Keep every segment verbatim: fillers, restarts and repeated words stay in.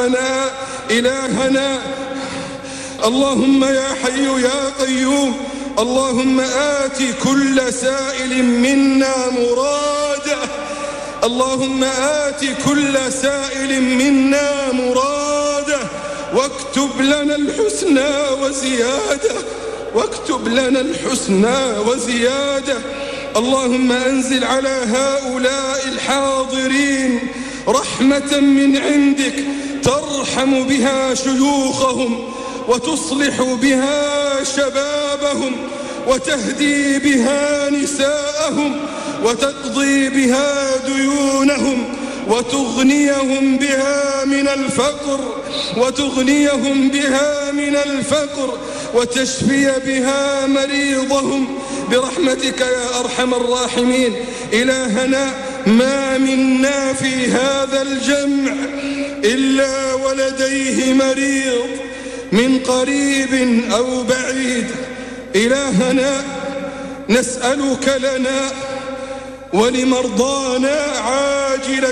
إلهنا إلهنا اللهم يا حي يا قيوم اللهم آت كل سائل منا مراده اللهم آت كل سائل منا مراده واكتب لنا الحسنى وزيادة واكتب لنا الحسنى وزيادة اللهم أنزل على هؤلاء الحاضرين رحمة من عندك ترحم بها شيوخهم وتصلح بها شبابهم وتهدي بها نساءهم وتقضي بها ديونهم وتغنيهم بها من الفقر وتغنيهم بها من الفقر وتشفي بها مريضهم برحمتك يا أرحم الراحمين. إلهنا ما منا في هذا الجمع إلا ولديه مريض من قريب أو بعيد. إلهنا نسألك لنا ولمرضانا عاجل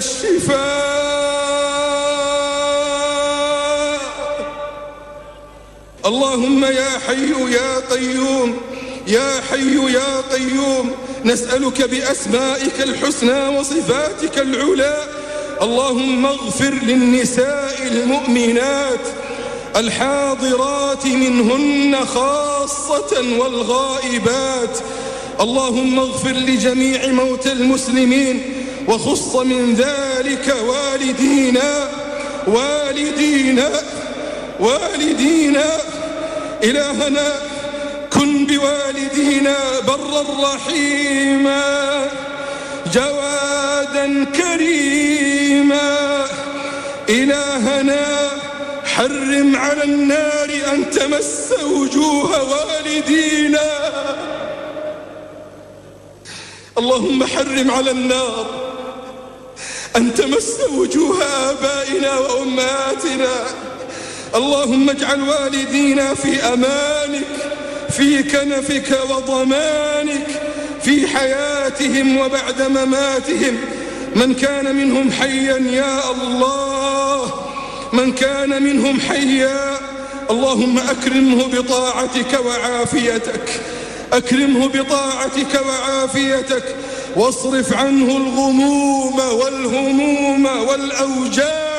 الشفاء. اللهم يا حي يا قيوم يا حي يا قيوم نسألك بأسمائك الحسنى وصفاتك العلى اللهم اغفر للنساء المؤمنات الحاضرات منهن خاصة والغائبات. اللهم اغفر لجميع موتى المسلمين وخص من ذلك والدينا والدينا والدينا. إلهنا كن بوالدينا برا رحيما جوادا كريما. إلهنا حرم على النار أن تمس وجوه والدينا. اللهم حرم على النار أن تمس وجوه آبائنا وأمهاتنا. اللهم اجعل والدينا في أمانك في كنفك وضمانك في حياتهم وبعد مماتهم. من كان منهم حيا يا الله من كان منهم حيا اللهم أكرمه بطاعتك وعافيتك أكرمه بطاعتك وعافيتك واصرف عنه الغموم والهموم والأوجاع.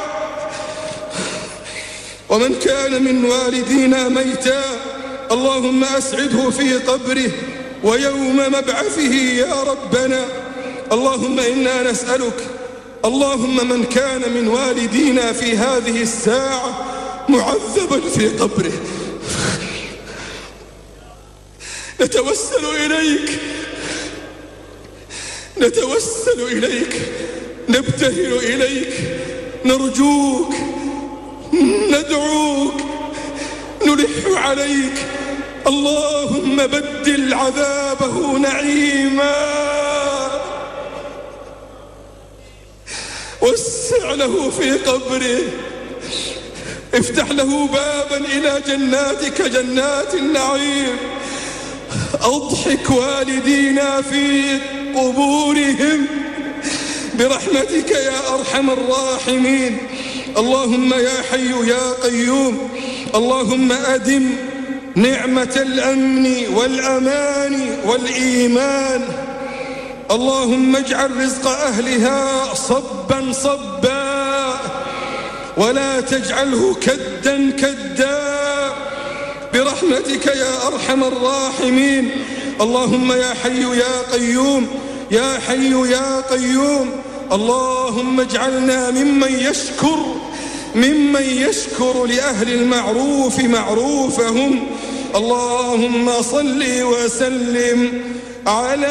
ومن كان من والدينا ميتا اللهم أسعده في قبره ويوم مبعثه يا ربنا. اللهم إنا نسألك اللهم من كان من والدينا في هذه الساعة معذبا في قبره نتوسل إليك نتوسل إليك نبتهل إليك نرجوك ندعوك نلح عليك. اللهم بدل عذابه نعيما وسع له في قبره افتح له بابا إلى جناتك جنات النعيم. أضحك والدينا في قبورهم برحمتك يا أرحم الراحمين. اللهم يا حي يا قيوم اللهم أدم نعمة الأمن والأمان والإيمان. اللهم اجعل رزق أهلها صبا صبا ولا تجعله كدا كدا برحمتك يا أرحم الراحمين. اللهم يا حي يا قيوم يا حي يا قيوم اللهم اجعلنا ممن يشكر ممن يشكر لأهل المعروف معروفهم. اللهم صل وسلم على